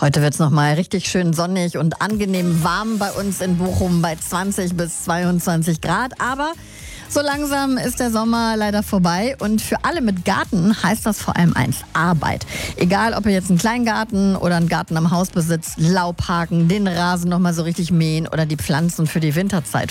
Heute wird es nochmal richtig schön sonnig und angenehm warm bei uns in Bochum bei 20 bis 22 Grad. Aber so langsam ist der Sommer leider vorbei und für alle mit Garten heißt das vor allem eins: Arbeit. Egal, ob ihr jetzt einen Kleingarten oder einen Garten am Haus besitzt, Laub haken, den Rasen nochmal so richtig mähen oder die Pflanzen für die Winterzeit